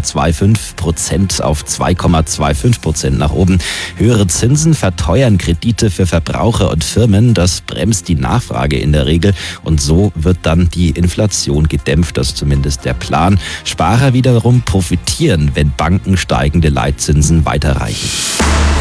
1,25% auf 2,25% nach oben. Höhere Zinsen verteuern Kredite für Verbraucher und Firmen. Das bremst die Nachfrage in der Regel und so wird dann die Inflation gedämpft. Das ist zumindest der Plan. Sparer wiederum profitieren, wenn Banken steigende Leitzinsen weiterreichen.